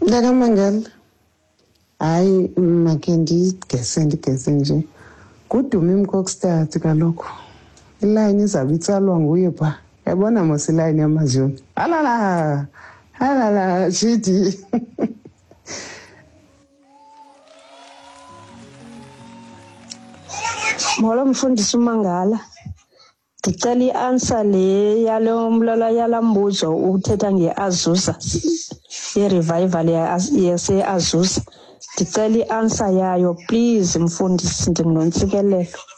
Ndakamangala. Hayi make ndigese nje. Kudume imkokstart kaloku. Iline izabe itsalwa nguye pha. Yabona mos iline yamazulu. Halala shiti. Molo mfundisi uMangala. Ndicela i-answer le yalo mlala yalambuzo uthetha ngeAzusa. I-revival yase-Azusa. Ndicela i-answer yayo please mfundisi, ndinontsikelelo.